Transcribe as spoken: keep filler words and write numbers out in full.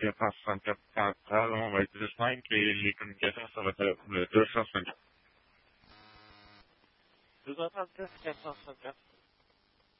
det passar inte att prata. De har varit design till lite get of the the suspension. Du går alltid ska passa